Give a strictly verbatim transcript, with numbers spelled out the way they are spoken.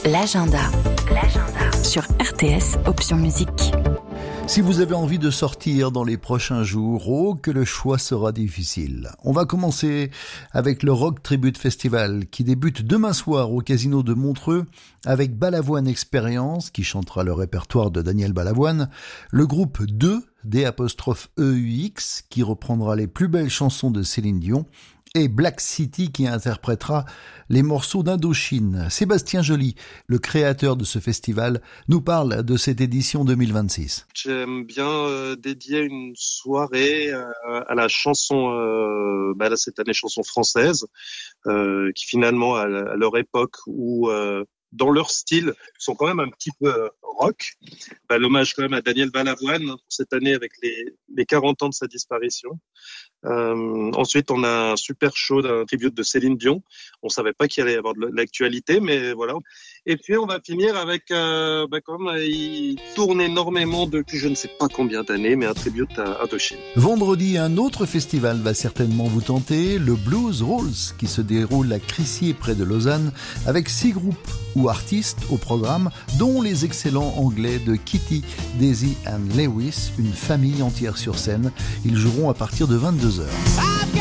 L'agenda. L'agenda. Sur R T S, option musique. Si vous avez envie de sortir dans les prochains jours, oh que le choix sera difficile. On va commencer avec le Rock Tribute Festival qui débute demain soir au Casino de Montreux avec Balavoine Expérience qui chantera le répertoire de Daniel Balavoine, le groupe deux, D apostrophe E U X qui reprendra les plus belles chansons de Céline Dion et Black City qui interprétera les morceaux d'Indochine. Sébastien Joly, le créateur de ce festival, nous parle de cette édition deux mille vingt-six. J'aime bien euh, dédier une soirée euh, à la chanson, euh, bah là, cette année chanson française, euh, qui finalement à, à leur époque où euh, dans leur style sont quand même un petit peu euh, rock. Bah, l'hommage quand même à Daniel Balavoine pour cette année avec les, les quarante ans de sa disparition. Euh, ensuite, on a un super show d'un tribute de Céline Dion. On savait pas qu'il allait y avoir de l'actualité, mais voilà. Et puis, on va finir avec, euh, bah, comme il tourne énormément depuis je ne sais pas combien d'années, mais un tribute à Indochine. Vendredi, un autre festival va certainement vous tenter, le Blues Rolls, qui se déroule à Crissier près de Lausanne, avec six groupes ou artistes au programme, dont les excellents anglais de Kitty, Daisy and Lewis, une famille entière sur scène. Ils joueront à partir de vingt-deux heures.